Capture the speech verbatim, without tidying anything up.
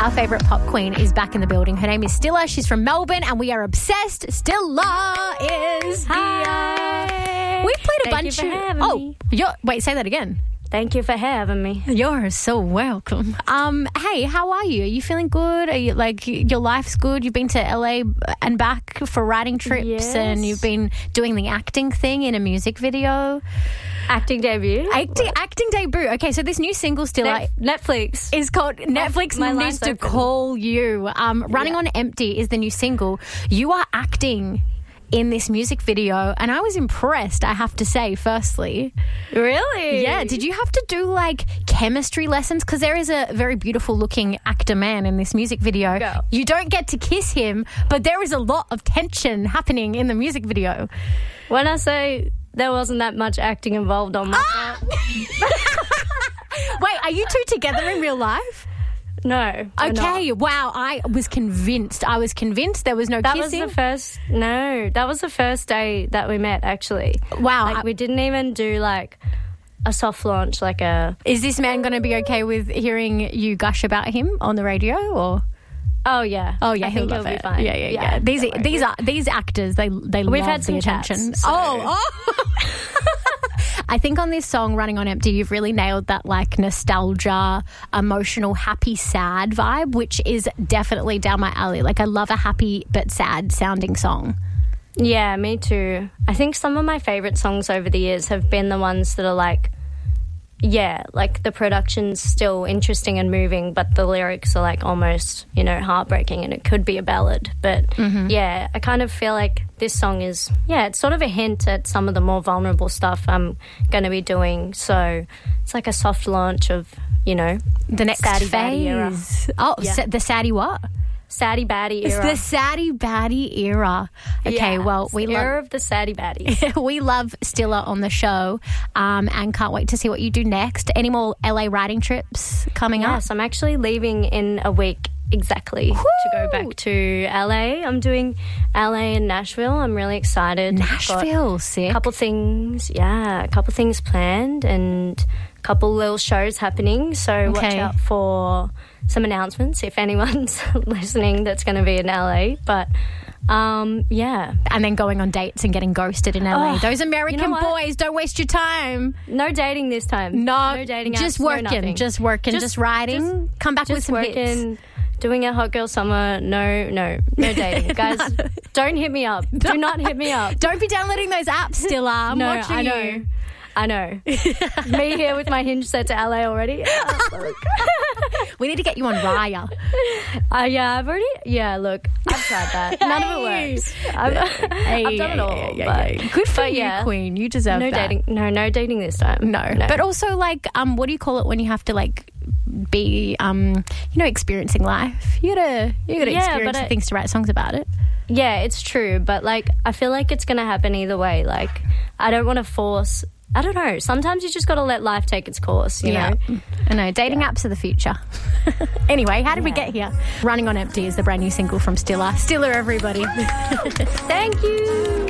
Our favourite pop queen is back in the building. Her name is Stilla. She's from Melbourne and we are obsessed. Stilla is Hi. We've played a Thank bunch you for of... having oh, me. You're, wait, say that again. Thank you for having me. You're so welcome. Um, hey, how are you? Are you feeling good? Are you like your life's good? You've been to L A and back for writing trips, Yes. and you've been doing the acting thing in a music video. Acting debut. Acting, acting debut. Okay, so this new single still Net- Netflix. is called Netflix my Needs line's to open. Call You. Um, Running Yeah. on Empty is the new single. You are acting in this music video, and I was impressed, I have to say, firstly. Really? Yeah, did you have to do like chemistry lessons? Because there is a very beautiful looking actor man in this music video. Go. You don't get to kiss him, but there is a lot of tension happening in the music video. When I say there wasn't that much acting involved on my Ah! part. Wait, are you two together in real life? No. we're Okay, not. wow, I was convinced. I was convinced there was no That kissing. was the first. No, that was the first day that we met. Actually, Wow, Like I- we didn't even do like a soft launch, like a. Is this man going to be okay with hearing you gush about him on the radio, or? Oh yeah. Oh yeah, I he'll think love it'll it. be fine. Yeah, yeah, yeah. These don't worry. these are these actors. They they We've love had some the attention. chats, so- Oh, oh. I think on this song, Running on Empty, you've really nailed that like nostalgia, emotional, happy, sad vibe, which is definitely down my alley. Like I love a happy but sad sounding song. Yeah, me too. I think some of my favourite songs over the years have been the ones that are like, yeah, like the production's still interesting and moving, but the lyrics are like almost, you know, heartbreaking, and it could be a ballad. But Mm-hmm. yeah, I kind of feel like this song is, yeah, it's sort of a hint at some of the more vulnerable stuff I'm going to be doing. So it's like a soft launch of, you know, The next Saddie Baddie era. phase. Oh, Yeah. sa- the Saddie what? Saddie Baddie It's era. the Saddie Baddie era. Okay, Yeah, well, it's we the love era of the Saddie Baddies. we love Stilla on the show, um, and can't wait to see what you do next. Any more L A writing trips coming up? Yes, I'm actually leaving in a week exactly to go back to L A. I'm doing L A and Nashville. I'm really excited. I've got Nashville, a sick. couple things, yeah, a couple things planned and a couple little shows happening. So watch Okay. out for some announcements if anyone's listening that's going to be in L A. But um, yeah, And then going on dates and getting ghosted in L A. Oh, Those American you know what? boys, don't waste your time. no dating this time. No, no dating. just apps, no working, nothing. just working, just, Just- writing. just- Come back with Just some hits. working, doing a hot girl summer. No, no, no dating, guys. Don't hit me up. Do not hit me up. Don't be downloading those apps, Stilla. I'm no, watching I know. you. I know. Me here with my Hinge set to L A already. We need to get you on Raya. Uh, yeah, I've already. Yeah, look, I've tried that. None of it works. I've, I've done it all. but, Good for but you, yeah, Queen. You deserve No that. dating. No, no dating this time. No. But also, like, um, what do you call it when you have to, like, be, um, you know, experiencing life? You gotta, you gotta Yeah, experience but I- things to write songs about it. Yeah, it's true. But like, I feel like it's gonna happen either way. Like, I don't want to force. I don't know. Sometimes you just got to let life take its course. You know. I know. Dating apps are the future. Anyway, how did we Yeah. get here? Running on Empty is the brand new single from Stilla. Stilla, everybody. Thank you.